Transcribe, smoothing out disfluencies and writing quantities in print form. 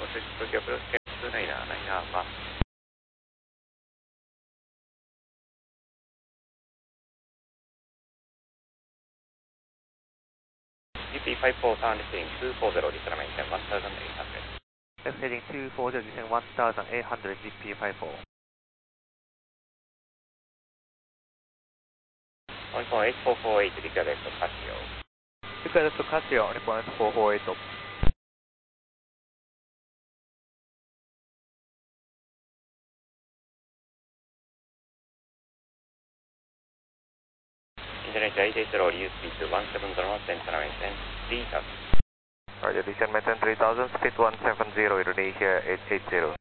Tokyo Approach 299 Alpha. GP54 sound heading 240 descend maintain 1800. Left heading 240 descend 1800 GP54. 1.8448 declare for Casio. Declare for Casio on 1.448. Indonesia 880 reduce speed to 170 knots, descend maintain 3000. Roger, descend maintain 3000, speed 170, Indonesia 880.